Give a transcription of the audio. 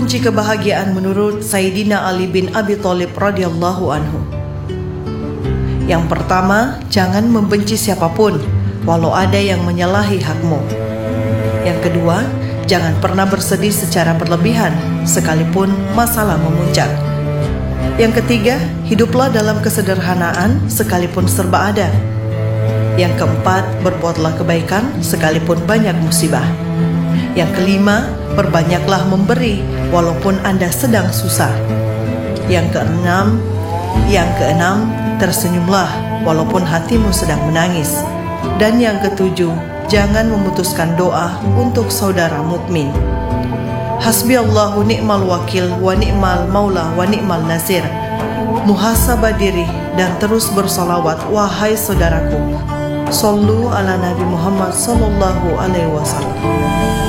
kunci kebahagiaan menurut Sayyidina Ali bin Abi Thalib radhiyallahu anhu. Yang pertama, jangan membenci siapapun, walau ada yang menyalahi hakmu. Yang kedua, jangan pernah bersedih secara berlebihan, sekalipun masalah memuncak. Yang ketiga, hiduplah dalam kesederhanaan, sekalipun serba ada. Yang keempat, berbuatlah kebaikan, sekalipun banyak musibah. Yang kelima, perbanyaklah memberi, walaupun Anda sedang susah. Yang keenam, tersenyumlah, walaupun hatimu sedang menangis. Dan yang ketujuh, jangan memutuskan doa untuk saudara mukmin. Hasbiyallahu ni'mal wakil wa ni'mal maula wa ni'mal nasir. Muhasabah diri dan terus bersolawat, wahai saudaraku. Sallu ala Nabi Muhammad sallallahu alaihi wasallam.